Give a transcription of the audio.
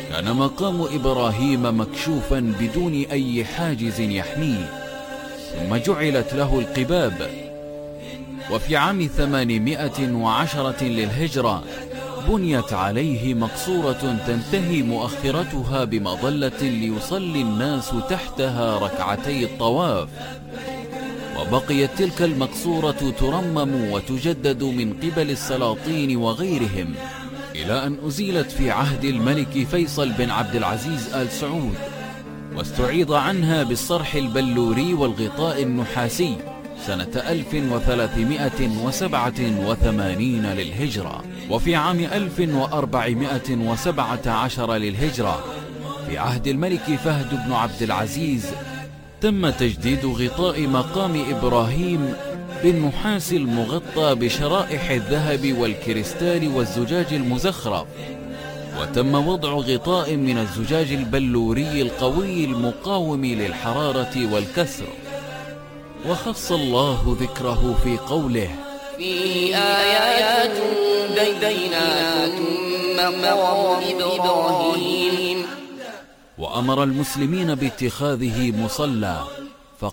كان مقام إبراهيم مكشوفا بدون أي حاجز يحميه، ثم جعلت له القباب. وفي عام 810 للهجرة بنيت عليه مقصورة تنتهي مؤخرتها بمظلة ليصلي الناس تحتها ركعتي الطواف. وبقيت تلك المقصورة ترمم وتجدد من قبل السلاطين وغيرهم، إلى أن أزيلت في عهد الملك فيصل بن عبد العزيز آل سعود، واستعيض عنها بالصرح البلوري والغطاء النحاسي سنة 1387 للهجرة. وفي عام 1417 للهجرة في عهد الملك فهد بن عبد العزيز تم تجديد غطاء مقام إبراهيم بالنحاس المغطى بشرائح الذهب والكريستال والزجاج المزخرف، وتم وضع غطاء من الزجاج البلوري القوي المقاوم للحرارة والكسر. وخص الله ذكره في قوله: فيه آيات بينات مقام إبراهيم. وأمر المسلمين باتخاذه مصلى